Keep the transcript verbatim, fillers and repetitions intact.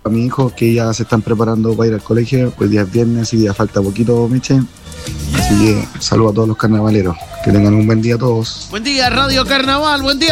a mi hijo que ya se están preparando para ir al colegio. Hoy día es viernes y ya falta poquito, Miche. Así que saludo a todos los carnavaleros. Que tengan un buen día a todos. Buen día, Radio Carnaval, buen día.